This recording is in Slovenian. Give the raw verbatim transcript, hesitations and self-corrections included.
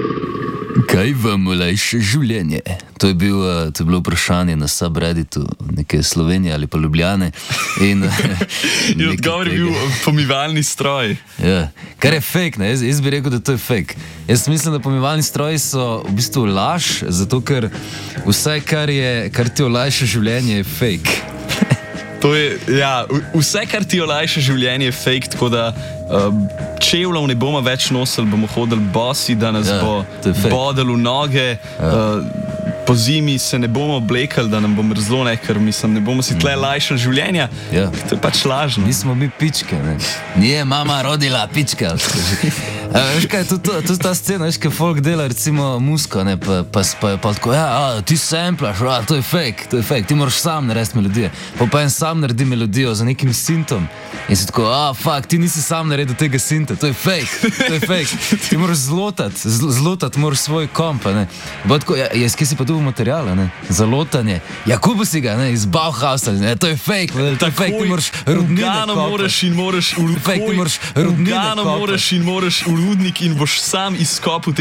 Kaj vam olajša življenje? To je, bil, to je bilo vprašanje na subredditu neke Slovenije ali pa Ljubljane. In, in odgovor je bil pomivalni stroj. Ja, kar je fake, ne? Jaz, jaz bi rekel, da to je fake. Jaz mislim, da pomivalni stroji so v bistvu laž, zato ker vse, kar, je, kar ti olajša življenje, je fake. To je, ja, vse, kar ti olajša življenje, je fake, tako da uh, čevljev ne bomo več nosili, bomo hodili bosi, da nas ja, bo bodel v noge, ja. uh, po zimi se ne bomo oblekali, da nam bo mrzlo, ne, ker mislim, ne bomo si tle lajšali življenja. Ja. To je pač lažno. Nismo mi pičke, ne. Nije mama rodila pičke. Veš kaj, tudi ta scena, veš kaj folk dela, recimo musko, ne, pa, pa, pa je pa tako, ja, a, ti samplaš, a, to je fake, to je fake, ti moraš sam narediti melodije. Pa pa en sam naredi melodijo za nekim sintom in si tako, a, fuck, ti nisi sam naredil tega sinta, to je fake, to je fake. Ti moraš zlotat, zlotat moraš svoj komp, ne. Pa tako, ja, jaz kje si pa dobil materijala, ne, za lotanje. Ja, kupo si ga, ne, iz Bauhausa, ne, to je fake, ne, to je fake, ti moraš rudnine kopati. moraš in moraš v fake, ti moraš rudnine kopati. moraš in moraš v rudnik in boš sam izkopal